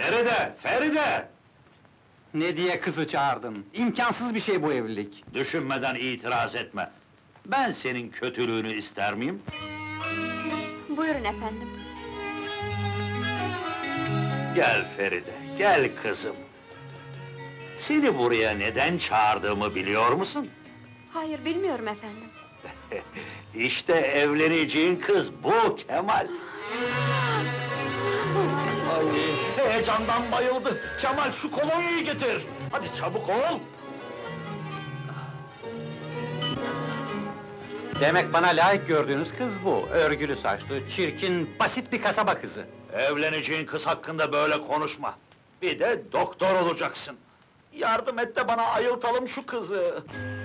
Feride, Feride! Ne diye kızı çağırdın? İmkansız bir şey bu evlilik. Düşünmeden itiraz etme. Ben senin kötülüğünü ister miyim? Buyurun efendim. Gel Feride, gel kızım. Seni buraya neden çağırdığımı biliyor musun? Hayır, bilmiyorum efendim. İşte evleneceğin kız bu Kemal! Ay, heyecandan bayıldı! Kemal şu kolonyayı getir! Hadi çabuk ol! Demek bana layık gördüğünüz kız bu. Örgülü saçlı, çirkin, basit bir kasaba kızı. Evleneceğin kız hakkında böyle konuşma! Bir de doktor olacaksın! Yardım et de bana ayıltalım şu kızı!